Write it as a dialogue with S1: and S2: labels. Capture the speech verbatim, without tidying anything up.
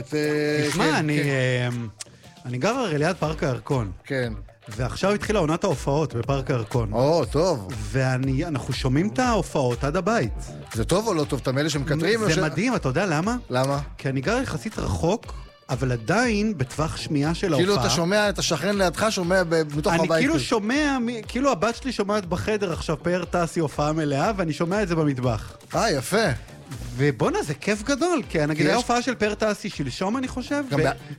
S1: אומרת.
S2: תשמע, אני גר הרי ליד פארק הירקון.
S1: כן.
S2: ועכשיו התחילה עונת ההופעות בפארק הירקון.
S1: או, טוב.
S2: ואנחנו שומעים את ההופעות עד הבית.
S1: זה טוב או לא טוב? אתה מאלה שמקטרים?
S2: זה מדהים, אתה יודע למה?
S1: למה?
S2: כי אני גר יחסית רחוק, אבל עדיין בטווח שמיעה של ההופעה.
S1: כאילו אתה שומע את השכן לידך, שומע בתוך הבית.
S2: אני כאילו שומע, כאילו הבת שלי שומעת בחדר עכשיו פאר טסי הופעה מלאה, ואני שומע את זה במטבח.
S1: אה, יפה.
S2: ובונה, זה כיף גדול, כי נגיד היה הופעה של פאר טסי שלשום, אני חושב,